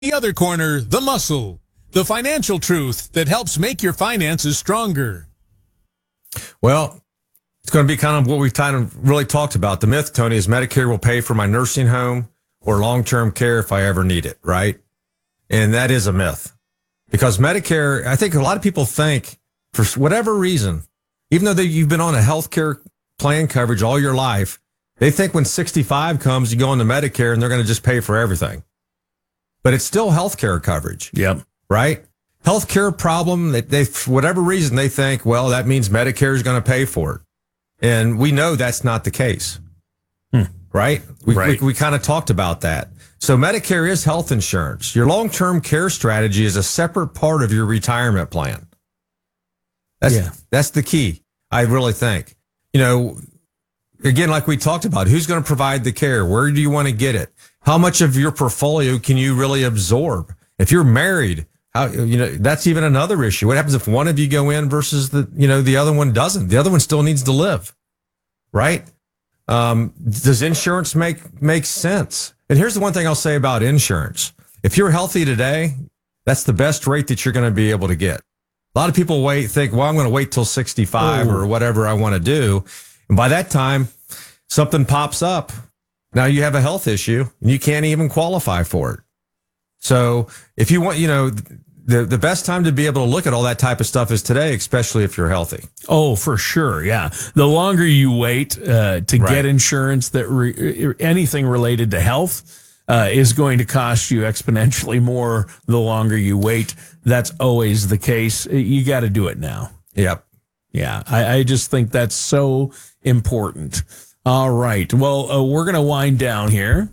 the other corner, the muscle, the financial truth that helps make your finances stronger. Well, it's going to be kind of what we've kind of really talked about. The myth, Tony, is Medicare will pay for my nursing home or long-term care if I ever need it, right? And that is a myth. Because Medicare, I think a lot of people think, for whatever reason, even though you've been on a healthcare plan coverage all your life, they think when 65 comes, you go into Medicare and they're going to just pay for everything. But it's still healthcare coverage. Yep. Right? Healthcare problem, they for whatever reason, they think, well, that means Medicare is going to pay for it. And we know that's not the case. Right? We kind of talked about that. So Medicare is health insurance. Your long-term care strategy is a separate part of your retirement plan. That's the key, I really think. You know, again, like we talked about, who's going to provide the care? Where do you want to get it? How much of your portfolio can you really absorb? If you're married, that's even another issue. What happens if one of you go in versus the other one doesn't? The other one still needs to live, right? Does insurance make sense? And here's the one thing I'll say about insurance. If you're healthy today, that's the best rate that you're going to be able to get. A lot of people think, well, I'm going to wait till 65 or whatever I want to do. And by that time, something pops up. Now you have a health issue and you can't even qualify for it. So if you want, the best time to be able to look at all that type of stuff is today, especially if you're healthy. Oh, for sure. Yeah. The longer you wait to get insurance, that anything related to health is going to cost you exponentially more the longer you wait. That's always the case. You got to do it now. Yep. Yeah. I just think that's so important. All right. Well, we're going to wind down here.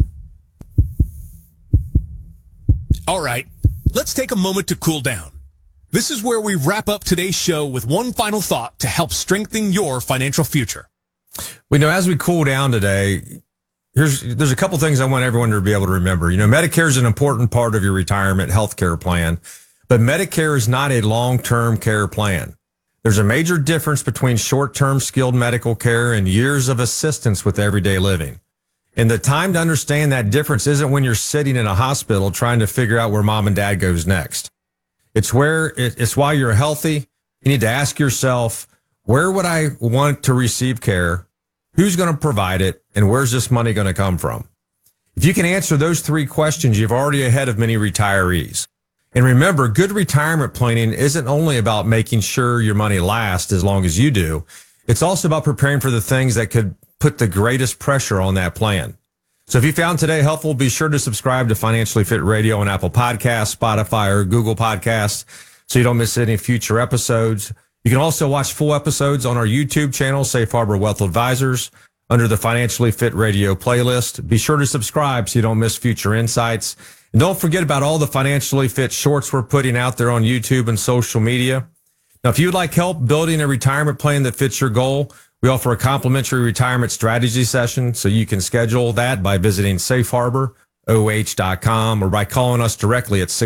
All right. Let's take a moment to cool down. This is where we wrap up today's show with one final thought to help strengthen your financial future. As we cool down today, there's a couple things I want everyone to be able to remember. Medicare is an important part of your retirement health care plan, but Medicare is not a long-term care plan. There's a major difference between short-term skilled medical care and years of assistance with everyday living. And the time to understand that difference isn't when you're sitting in a hospital trying to figure out where mom and dad goes next. It's while you're healthy. You need to ask yourself, where would I want to receive care? Who's going to provide it? And where's this money going to come from? If you can answer those three questions, you're already ahead of many retirees. And remember, good retirement planning isn't only about making sure your money lasts as long as you do. It's also about preparing for the things that could put the greatest pressure on that plan. So if you found today helpful, be sure to subscribe to Financially Fit Radio on Apple Podcasts, Spotify, or Google Podcasts so you don't miss any future episodes. You can also watch full episodes on our YouTube channel, Safe Harbor Wealth Advisors, under the Financially Fit Radio playlist. Be sure to subscribe so you don't miss future insights. And don't forget about all the Financially Fit shorts we're putting out there on YouTube and social media. Now, if you'd like help building a retirement plan that fits your goal, we offer a complimentary retirement strategy session, so you can schedule that by visiting safeharboroh.com or by calling us directly at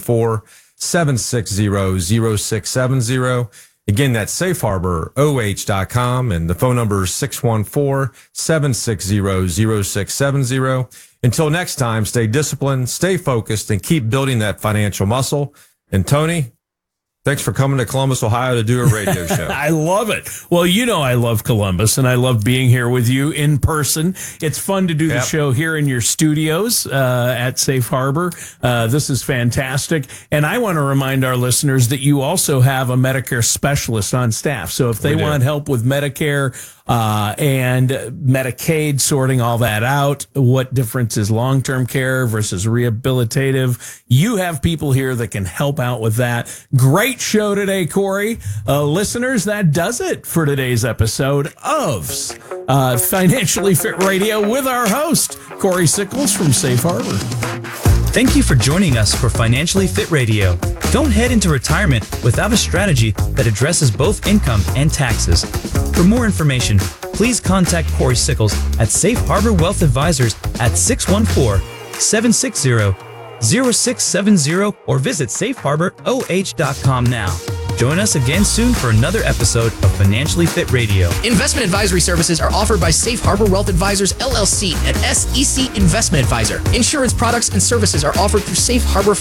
614-760-0670. Again, that's safeharboroh.com, and the phone number is 614-760-0670. Until next time, stay disciplined, stay focused, and keep building that financial muscle. And Tony, thanks for coming to Columbus, Ohio to do a radio show. I love it. Well, I love Columbus, and I love being here with you in person. It's fun to do the show here in your studios at Safe Harbor. This is fantastic. And I want to remind our listeners that you also have a Medicare specialist on staff. So if they want help with Medicare and Medicaid, sorting all that out, what difference is long-term care versus rehabilitative, you have people here that can help out with that. Great show today, Corey. Listeners, that does it for today's episode of Financially Fit Radio with our host, Corey Sickles from Safe Harbor. Thank you for joining us for Financially Fit Radio. Don't head into retirement without a strategy that addresses both income and taxes. For more information, please contact Corey Sickles at Safe Harbor Wealth Advisors at 614-760-0670 or visit safeharboroh.com now. Join us again soon for another episode of Financially Fit Radio. Investment advisory services are offered by Safe Harbor Wealth Advisors, LLC, an SEC investment advisor. Insurance products and services are offered through Safe Harbor